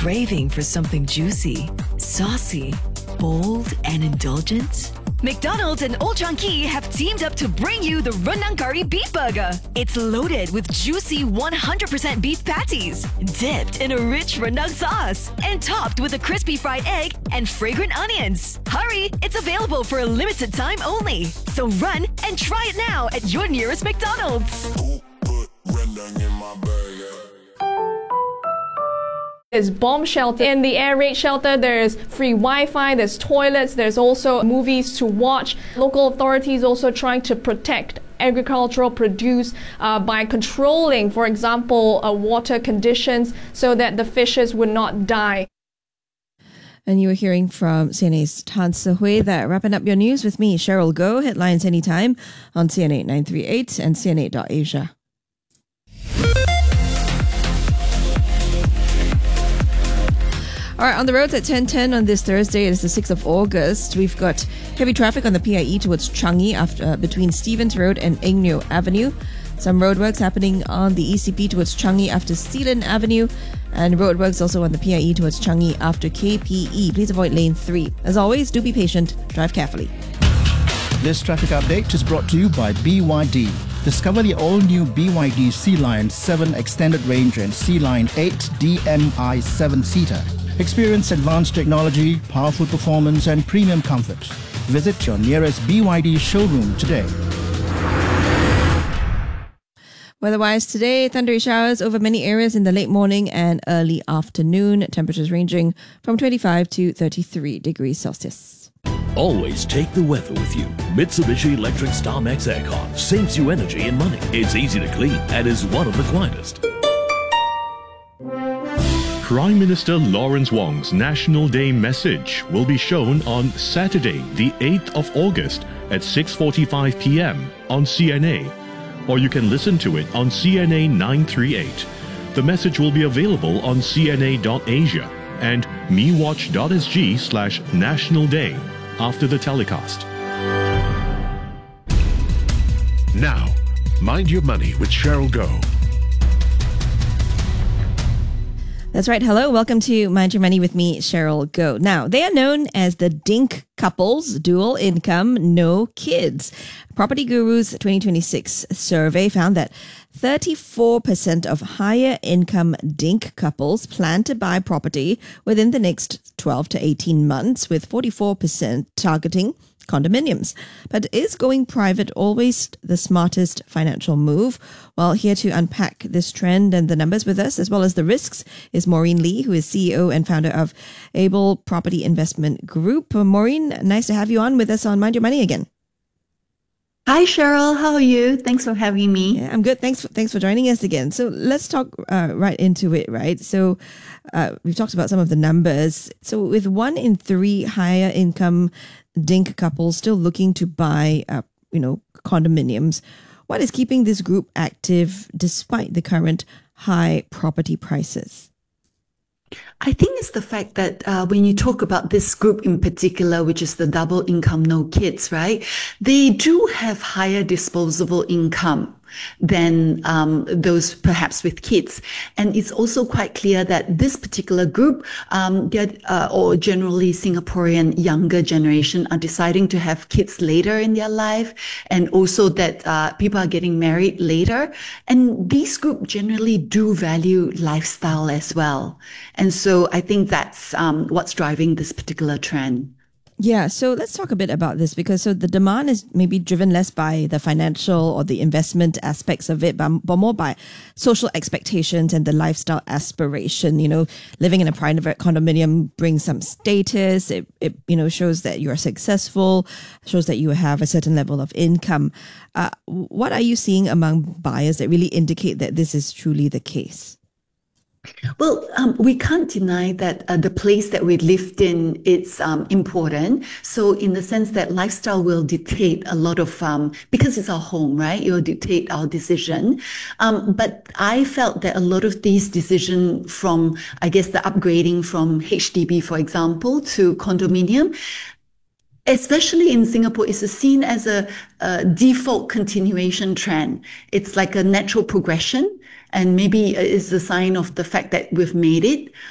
craving for something juicy, saucy, bold, and indulgent? McDonald's and Old Chang Kee have teamed up to bring you the Rendang Curry Beef Burger. It's loaded with juicy 100% beef patties, dipped in a rich rendang sauce, and topped with a crispy fried egg and fragrant onions. Hurry! It's available for a limited time only. So run and try it now at your nearest McDonald's. Put rendang in my burger. There's bomb shelter. In the air raid shelter, there's free Wi-Fi, there's toilets, there's also movies to watch. Local authorities also trying to protect agricultural produce by controlling, for example, water conditions so that the fishes would not die. And you were hearing from CNA's Tan Se-Hui. That wrapping up your news with me, Cheryl Goh. Headlines anytime on CNA 938 and CNA.Asia. All right, on the roads at 10:10 on this Thursday, it is the 6th of August. We've got heavy traffic on the PIE towards Changi between Stevens Road and Eng Neo Avenue. Some roadworks happening on the ECP towards Changi after Sealand Avenue, and roadworks also on the PIE towards Changi after KPE. Please avoid lane 3. As always, do be patient, drive carefully. This traffic update is brought to you by BYD. Discover the all-new BYD Sea Lion 7 Extended Range and Sea Lion 8 DMI 7-seater. Experience advanced technology, powerful performance and premium comfort. Visit your nearest BYD showroom today. Weather-wise today, thundery showers over many areas in the late morning and early afternoon. Temperatures ranging from 25 to 33 degrees Celsius. Always take the weather with you. Mitsubishi Electric StarMax Aircon saves you energy and money. It's easy to clean and is one of the quietest. Prime Minister Lawrence Wong's National Day message will be shown on Saturday, the 8th of August at 6:45 p.m. on CNA, or you can listen to it on CNA 938. The message will be available on CNA.Asia and mewatch.sg/National Day after the telecast. Now, Mind Your Money with Cheryl Goh. That's right. Hello. Welcome to Mind Your Money with me, Cheryl Goh. Now, they are known as the DINK couples, dual income, no kids. Property Guru's 2026 survey found that 34% of higher income DINK couples plan to buy property within the next 12 to 18 months, with 44% targeting condominiums. But is going private always the smartest financial move? Well, here to unpack this trend and the numbers with us, as well as the risks, is Maureen Lee, who is CEO and founder of Able Property Investment Group. Maureen, nice to have you on with us on Mind Your Money again. Hi, Cheryl. How are you? Thanks for having me. Yeah, I'm good. Thanks for joining us again. So let's talk right into it, right? So we've talked about some of the numbers. So with 1 in 3 higher income DINK couples still looking to buy, condominiums, what is keeping this group active despite the current high property prices? I think it's the fact that when you talk about this group in particular, which is the double income, no kids, right? They do have higher disposable income than those perhaps with kids. And it's also quite clear that this particular group, or generally Singaporean younger generation, are deciding to have kids later in their life, and also that people are getting married later. And these group generally do value lifestyle as well. And so I think that's what's driving this particular trend. Yeah, so let's talk a bit about this, because the demand is maybe driven less by the financial or the investment aspects of it, but more by social expectations and the lifestyle aspiration. Living in a private condominium brings some status. It shows that you're successful, shows that you have a certain level of income. What are you seeing among buyers that really indicate that this is truly the case? Well, we can't deny that the place that we lived in is important. So in the sense that lifestyle will dictate a lot of, because it's our home, right? It will dictate our decision. But I felt that a lot of these decisions from, I guess, the upgrading from HDB, for example, to condominium, especially in Singapore, is seen as a default continuation trend. It's like a natural progression, and maybe it's a sign of the fact that we've made it.